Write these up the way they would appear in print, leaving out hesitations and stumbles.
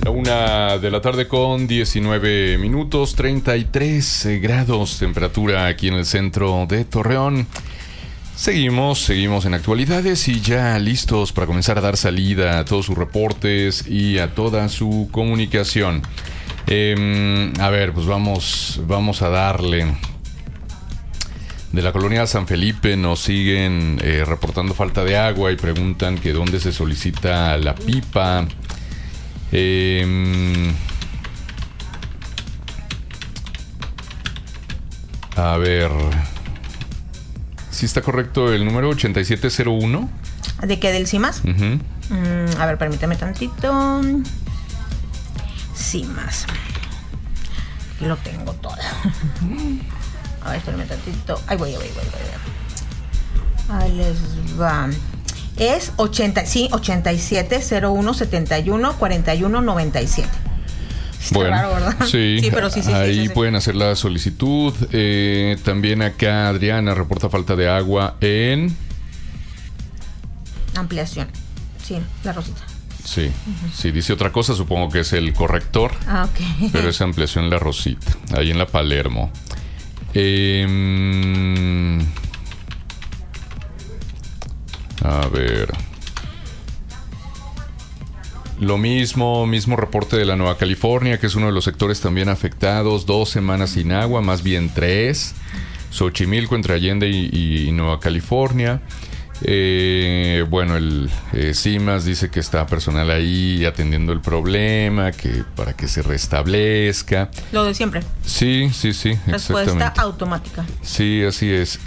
1 de la tarde con 19 minutos, 33 grados temperatura aquí en el centro de Torreón. Seguimos en actualidades y ya listos para comenzar a dar salida a todos sus reportes y a toda su comunicación. A ver, pues vamos a darle. De la colonia San Felipe nos siguen reportando falta de agua y preguntan que dónde se solicita la pipa. A ver, ¿sí está correcto el número 8701? ¿De qué? ¿Del CIMAS? Uh-huh. A ver, permíteme tantito. CIMAS. Aquí lo tengo todo. A ver, espérame tantito. Ahí voy. Ahí les va. Es 8701714197. Bueno, raro, ¿verdad? Sí, pero sí. Ahí pueden hacer la solicitud. También acá Adriana reporta falta de agua en... Ampliación. Sí, la Rosita. Sí, Si dice otra cosa, supongo que es el corrector. Ok. Pero es ampliación La Rosita, ahí en la Palermo. A ver. Lo mismo reporte de la Nueva California, que es uno de los sectores también afectados. 2 semanas sin agua, más bien 3. Xochimilco, entre Allende y Nueva California. Bueno, el CIMAS dice que está personal ahí atendiendo el problema, que para que se restablezca. Lo de siempre. Sí, respuesta automática. Sí, así es.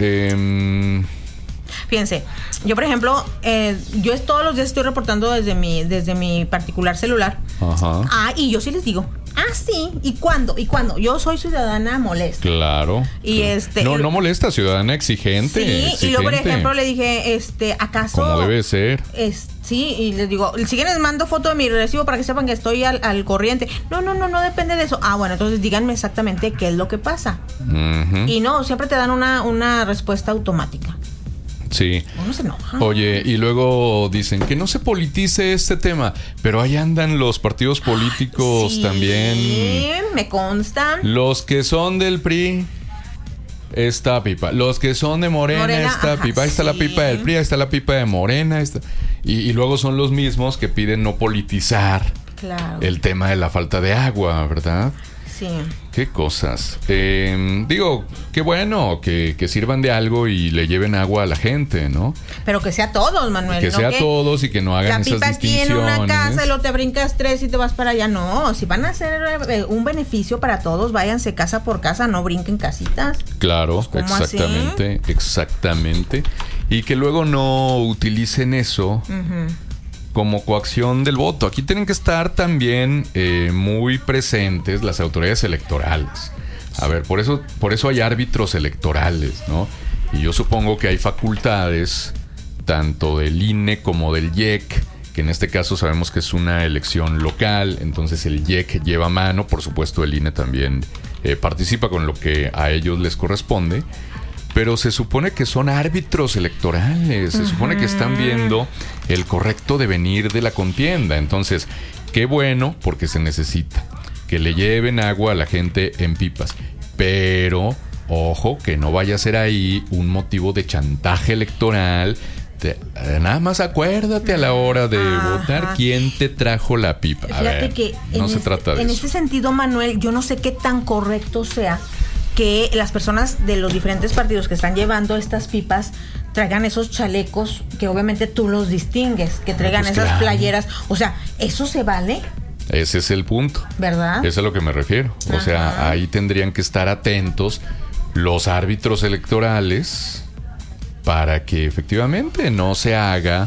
Fíjense, yo por ejemplo, yo todos los días estoy reportando desde mi particular celular. Ajá. Y yo sí les digo, sí, ¿y cuándo? Yo soy ciudadana molesta. Claro. Y no molesta, ciudadana exigente. Sí, exigente. y luego por ejemplo le dije, ¿acaso? Como debe ser. Sí, y les digo, si quieren les mando foto de mi recibo para que sepan que estoy al corriente. No depende de eso. Bueno, entonces díganme exactamente qué es lo que pasa. Uh-huh. Y no, siempre te dan una respuesta automática. Sí. Uno se enoja. Oye, y luego dicen que no se politice este tema, pero ahí andan los partidos políticos también. Sí, me consta. Los que son del PRI, esta pipa. Los que son de Morena esta pipa. Ahí está la pipa del PRI, ahí está la pipa de Morena. Y luego son los mismos que piden no politizar el tema de la falta de agua, ¿verdad? Sí. Qué cosas. Digo, qué bueno que sirvan de algo y le lleven agua a la gente, ¿no? Pero que sea todos, Manuel. Que sea todos y que no hagan esas distinciones. La pipa aquí en una casa y luego te brincas 3 y te vas para allá. No, si van a hacer un beneficio para todos, váyanse casa por casa, no brinquen casitas. Claro, exactamente. Y que luego no utilicen eso como coacción del voto. Aquí tienen que estar también muy presentes las autoridades electorales. A ver, por eso hay árbitros electorales, ¿no? Y yo supongo que hay facultades tanto del INE como del IEC, que en este caso sabemos que es una elección local, entonces el IEC lleva mano, por supuesto el INE también participa con lo que a ellos les corresponde. Pero se supone que son árbitros electorales, se supone que están viendo el correcto devenir de la contienda. Entonces, qué bueno, porque se necesita que le lleven agua a la gente en pipas. Pero, ojo, que no vaya a ser ahí un motivo de chantaje electoral. Nada más acuérdate a la hora de votar quién te trajo la pipa. Fíjate que no se trata de eso. En ese sentido, Manuel, yo no sé qué tan correcto sea que las personas de los diferentes partidos que están llevando estas pipas traigan esos chalecos que obviamente tú los distingues, que traigan esas playeras. O sea, ¿eso se vale? Ese es el punto. ¿Verdad? Eso es a lo que me refiero. O sea, ahí tendrían que estar atentos los árbitros electorales para que efectivamente no se haga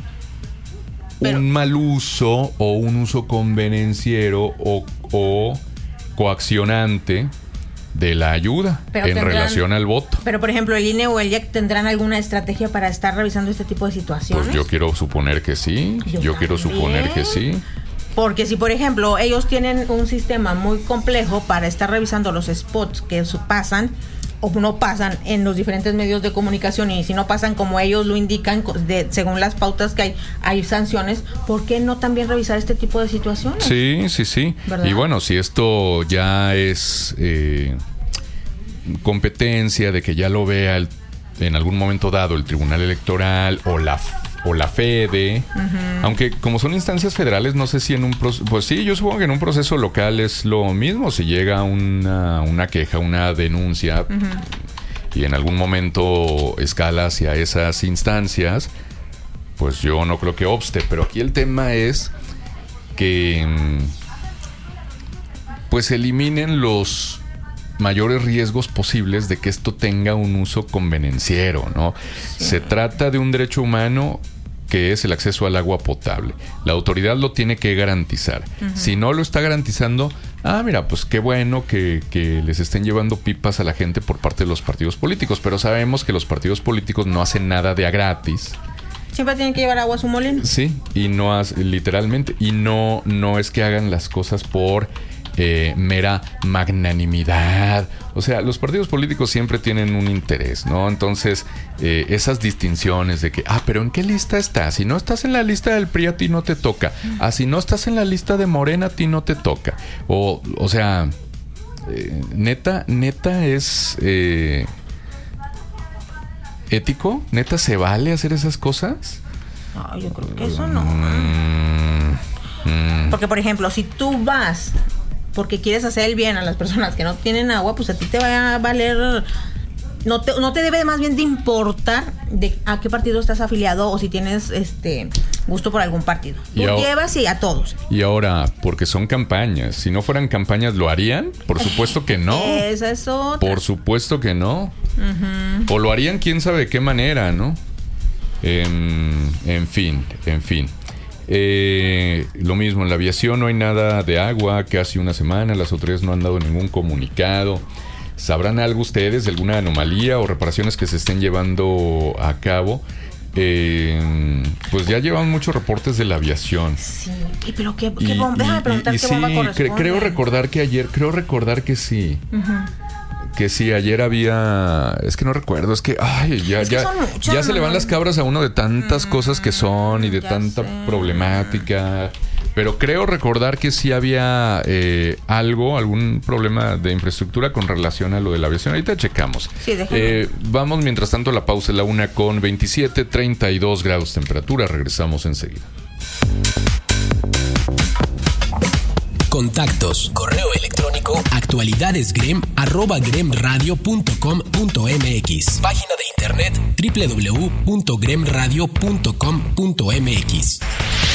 un mal uso o un uso convenenciero o coaccionante de la ayuda relación al voto. Pero, por ejemplo, el INE o el IEC tendrán alguna estrategia para estar revisando este tipo de situaciones. Pues yo quiero suponer que sí. Yo quiero suponer que sí. Porque si, por ejemplo, ellos tienen un sistema muy complejo para estar revisando los spots que pasan, o no pasan en los diferentes medios de comunicación, y si no pasan como ellos lo indican, según las pautas que hay sanciones, ¿por qué no también revisar este tipo de situaciones? Sí. ¿Verdad? Y bueno, si esto ya es competencia de que ya lo vea en algún momento dado el Tribunal Electoral o la FEDE, aunque como son instancias federales, no sé si en un proceso, pues sí, yo supongo que en un proceso local es lo mismo. Si llega una queja, una denuncia, y en algún momento escala hacia esas instancias, pues yo no creo que obste. Pero aquí el tema es que pues eliminen los mayores riesgos posibles de que esto tenga un uso convenenciero, ¿no? Sí. Se trata de un derecho humano que es el acceso al agua potable. La autoridad lo tiene que garantizar. Si no lo está garantizando, mira, pues qué bueno que les estén llevando pipas a la gente por parte de los partidos políticos, pero sabemos que los partidos políticos no hacen nada de a gratis. Siempre tienen que llevar agua a su molino. Sí, y no literalmente, y no es que hagan las cosas por mera magnanimidad. O sea, los partidos políticos siempre tienen un interés, ¿no? Entonces, esas distinciones de que, pero ¿en qué lista estás? Si no estás en la lista del PRI, a ti no te toca. Si no estás en la lista de Morena, a ti no te toca. O sea, neta es ético. Neta, ¿se vale hacer esas cosas? Yo creo que eso no. Porque, por ejemplo, si tú vas porque quieres hacer el bien a las personas que no tienen agua, pues a ti te va a valer, no te debe más bien de importar de a qué partido estás afiliado o si tienes gusto por algún partido. Tú llevas y a todos. Y ahora, porque son campañas, si no fueran campañas, ¿lo harían? Por supuesto que no. Esa es otra. Por supuesto que no. O lo harían quién sabe de qué manera, ¿no? En fin. Lo mismo, en la aviación no hay nada de agua, casi una semana, las autoridades no han dado ningún comunicado. ¿Sabrán algo ustedes de alguna anomalía o reparaciones que se estén llevando a cabo? Pues ya llevan muchos reportes de la aviación. Sí, pero ¿qué bomba? Déjame preguntar qué bomba corresponde. Creo recordar que sí. Que sí, ayer había... Es que no recuerdo, es que... ya se le van las cabras a uno de tantas cosas que son y de tanta problemática. Pero creo recordar que sí había algún problema de infraestructura con relación a lo de la aviación. Ahorita checamos. Sí, déjame. Vamos, mientras tanto, la pausa es la 1:27, 32 grados temperatura. Regresamos enseguida. Contactos, correo electrónico, actualidadesgrem@gremradio.com.mx. Página de internet www.gremradio.com.mx.